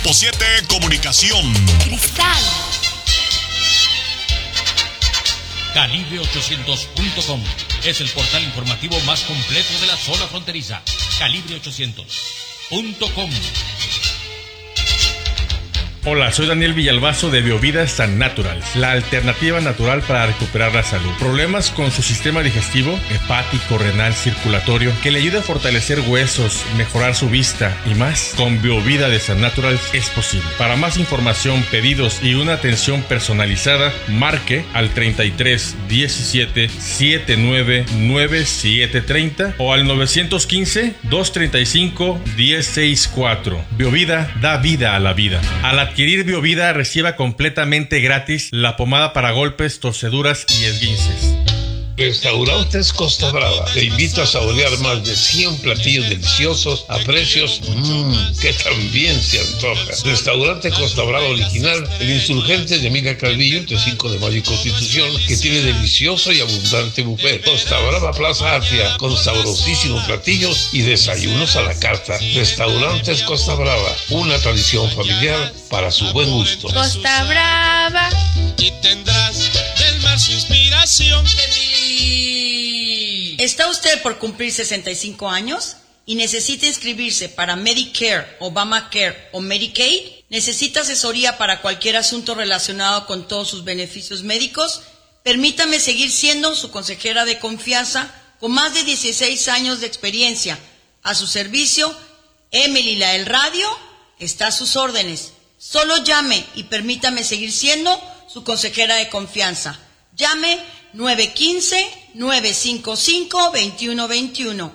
Top 7 Comunicación. Cristal. Calibre800.com es el portal informativo más completo de la zona fronteriza. Calibre800.com. Hola, soy Daniel Villalbazo de Biovida San Natural, la alternativa natural para recuperar la salud. ¿Problemas con su sistema digestivo, hepático, renal, circulatorio, que le ayude a fortalecer huesos, mejorar su vista y más? Con Biovida de San Natural es posible. Para más información, pedidos y una atención personalizada, marque al 33 17 79 97 30 o al 915 235 1064. Biovida da vida a la vida. Al adquirir Biovida, reciba completamente gratis la pomada para golpes, torceduras y esguinces. Restaurantes Costa Brava te invito a saborear más de 100 platillos deliciosos a precios que también se antoja. Restaurante Costa Brava original, el Insurgente de Emilia Calvillo, entre 5 de mayo y Constitución, que tiene delicioso y abundante buffet. Costa Brava Plaza Atria, con sabrosísimos platillos y desayunos a la carta. Restaurantes Costa Brava, una tradición familiar para su buen gusto. Costa Brava. Y tendrás del mar su inspiración. ¿Está usted por cumplir 65 años y necesita inscribirse para Medicare, Obamacare o Medicaid? ¿Necesita asesoría para cualquier asunto relacionado con todos sus beneficios médicos? Permítame seguir siendo su consejera de confianza con más de 16 años de experiencia. A su servicio, Emily la del Radio está a sus órdenes. Solo llame y permítame seguir siendo su consejera de confianza. Llame 915-955-2121.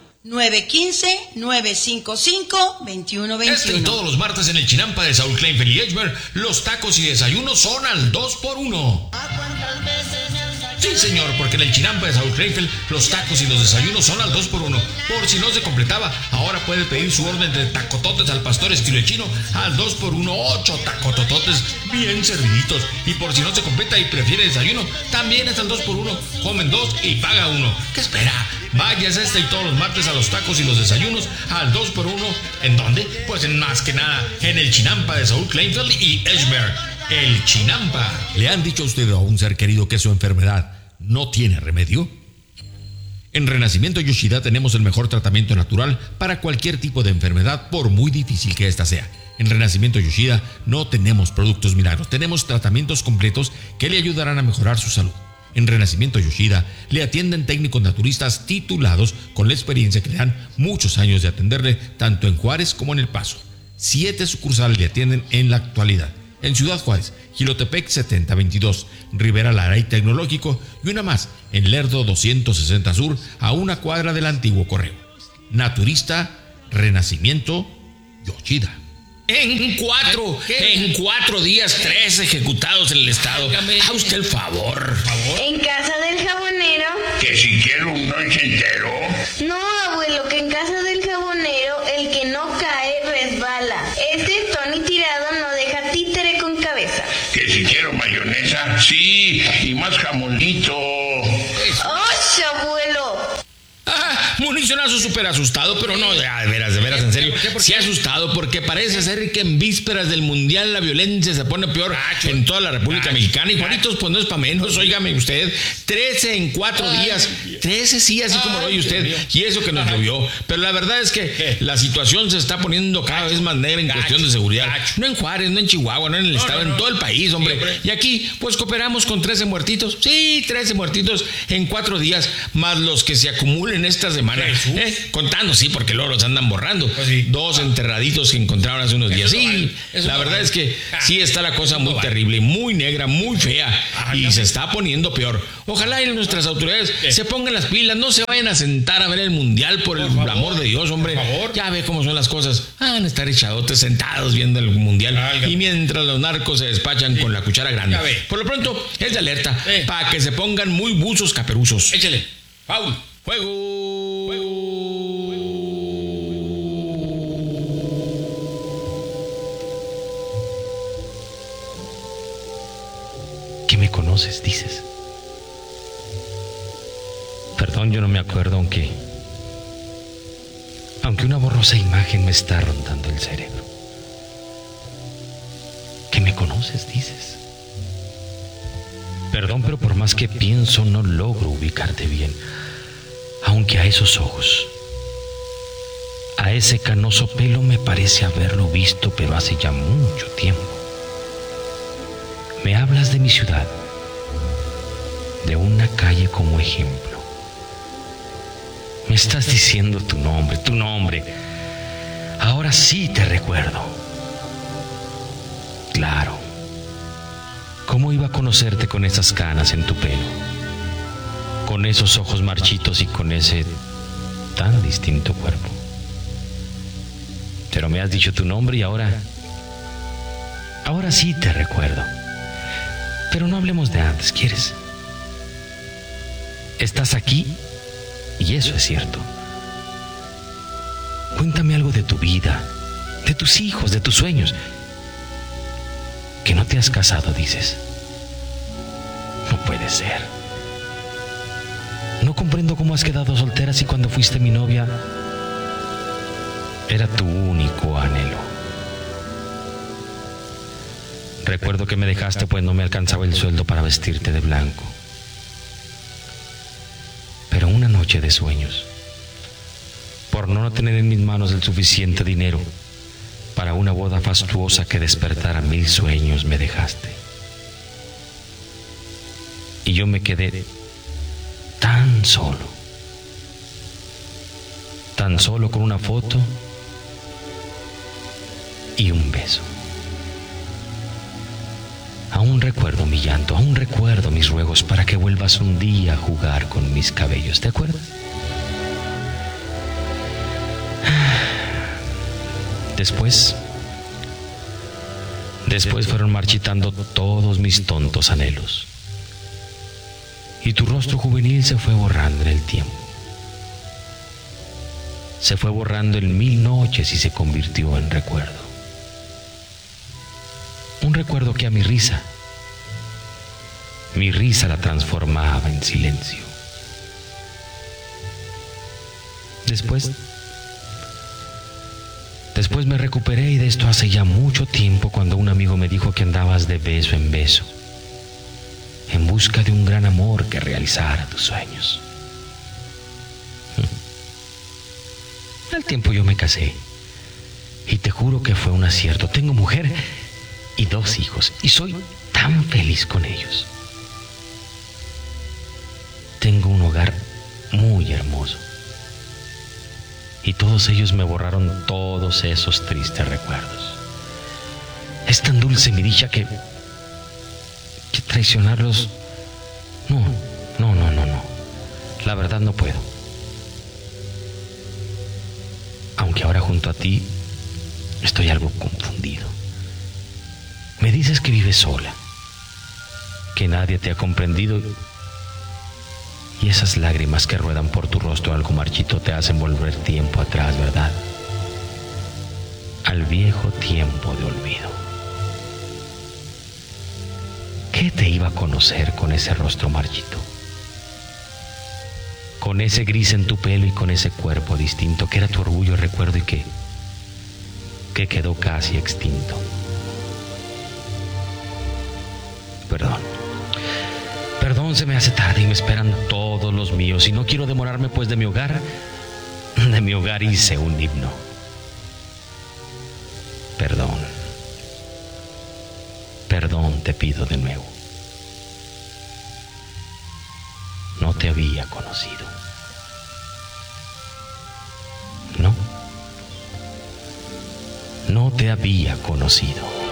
915-955-2121. Este y todos los martes en el Chinampa de Saúl Kleinfeld y Edgemer, los tacos y desayunos son al 2x1. Sí, señor, porque en el Chinampa de Saúl Kleinfeld, los tacos y los desayunos son al 2x1. Por si no se completaba, ahora puede pedir su orden de tacototes al pastor estilo chino al 2x1, 8 tacotototes bien serviditos. Y por si no se completa y prefiere desayuno, también es al 2x1. Comen 2 y paga 1. ¿Qué espera? Váyase este y todos los martes a los tacos y los desayunos al 2x1. ¿En dónde? Pues en más que nada, en el Chinampa de Saúl Kleinfeld y Edgemer. El Chinampa. ¿Le han dicho a usted o a un ser querido que su enfermedad no tiene remedio? En Renacimiento Yoshida tenemos el mejor tratamiento natural para cualquier tipo de enfermedad, por muy difícil que ésta sea. En Renacimiento Yoshida no tenemos productos milagros, tenemos tratamientos completos que le ayudarán a mejorar su salud. En Renacimiento Yoshida le atienden técnicos naturistas titulados con la experiencia que le dan muchos años de atenderle tanto en Juárez como en El Paso. 7 sucursales le atienden en la actualidad. En Ciudad Juárez, Jilotepec 7022, Rivera Lara y Tecnológico, y una más en Lerdo 260 Sur, a una cuadra del antiguo correo. Naturista Renacimiento Yoshida. En cuatro días, 3 ejecutados en el estado. A usted el favor. En casa del jabonero. Que si quiero un noche entero. No, abuelo, que en casa del jabonero el que no cae resbala. Este Tony Tirado no deja títere con cabeza. Que si quiero mayonesa, sí, y más jamonito. ¡Oh, abuelo! Municionazo súper asustado, pero no, de veras, en serio. Sí asustado, porque parece ser que en vísperas del Mundial la violencia se pone peor en toda la República Mexicana. Y Juanitos, pues no es para menos, óigame usted. 13 en 4 días. 13 sí, así como lo oye usted. Y eso que nos llovió. Pero la verdad es que la situación se está poniendo cada vez más negra en cuestión de seguridad. No en Juárez, no en Chihuahua, no en el estado, en todo el país, hombre. Y aquí, pues cooperamos con 13 muertitos. Sí, 13 muertitos en 4 días, más los que se acumulen esta semana. Contando, sí, porque luego los andan borrando. 2 enterraditos que encontraron hace unos días. Sí, la verdad es que sí está la cosa muy terrible, muy negra, muy fea, y se está poniendo peor. Ojalá y nuestras autoridades se pongan las pilas, no se vayan a sentar a ver el Mundial, por el amor de Dios, hombre. Ya ve cómo son las cosas. Van a estar echadotes sentados viendo el Mundial, y mientras los narcos se despachan con la cuchara grande. Por lo pronto, es de alerta para que se pongan muy buzos caperuzos. Échale. Paul. Juego. ¿Qué me conoces, dices? Perdón, yo no me acuerdo, aunque una borrosa imagen me está rondando el cerebro. me conoces, dices. Perdón, pero por más que pienso no logro ubicarte bien. Aunque a esos ojos, a ese canoso pelo me parece haberlo visto, pero hace ya mucho tiempo. Me hablas de mi ciudad, de una calle como ejemplo. Me estás diciendo tu nombre. Ahora sí te recuerdo. Claro. ¿Cómo iba a conocerte con esas canas en tu pelo? Con esos ojos marchitos y con ese tan distinto cuerpo. Pero me has dicho tu nombre y ahora sí te recuerdo. Pero no hablemos de antes, ¿quieres? Estás aquí y eso es cierto. Cuéntame algo de tu vida, de tus hijos, de tus sueños. Que no te has casado, dices. No puede ser. No comprendo cómo has quedado soltera si cuando fuiste mi novia era tu único anhelo. Recuerdo que me dejaste pues no me alcanzaba el sueldo para vestirte de blanco. Pero una noche de sueños, por no tener en mis manos el suficiente dinero para una boda fastuosa que despertara 1000 sueños, me dejaste. Y yo me quedé tan solo con una foto y un beso. Aún recuerdo mi llanto, aún recuerdo mis ruegos para que vuelvas un día a jugar con mis cabellos, ¿te acuerdas? Después fueron marchitando todos mis tontos anhelos. Y tu rostro juvenil se fue borrando en el tiempo. Se fue borrando en 1000 noches y se convirtió en recuerdo. Un recuerdo que a mi risa la transformaba en silencio. Después me recuperé y de esto hace ya mucho tiempo cuando un amigo me dijo que andabas de beso en beso, en busca de un gran amor que realizara tus sueños. Al tiempo yo me casé y te juro que fue un acierto. Tengo mujer y 2 hijos y soy tan feliz con ellos. Tengo un hogar muy hermoso y todos ellos me borraron todos esos tristes recuerdos. Es tan dulce mi dicha que traicionarlos, no. La verdad no puedo. Aunque ahora junto a ti estoy algo confundido. Me dices que vives sola, que nadie te ha comprendido y esas lágrimas que ruedan por tu rostro algo marchito te hacen volver tiempo atrás, ¿verdad? Al viejo tiempo de olvido. ¿Qué te iba a conocer con ese rostro marchito? Con ese gris en tu pelo y con ese cuerpo distinto que era tu orgullo y recuerdo y que quedó casi extinto. Perdón, se me hace tarde y me esperan todos los míos y no quiero demorarme pues de mi hogar hice un himno. Perdón te pido de nuevo. No te había conocido. No te había conocido.